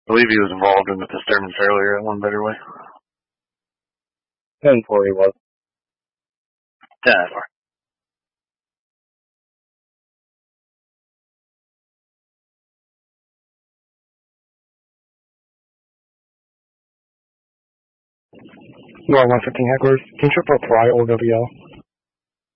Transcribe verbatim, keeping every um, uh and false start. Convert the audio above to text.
believe he was involved in the disturbance earlier at One Better Way. ten four he was. Yeah, four. You are one fifteen Hecklers. Can you triple apply O W L?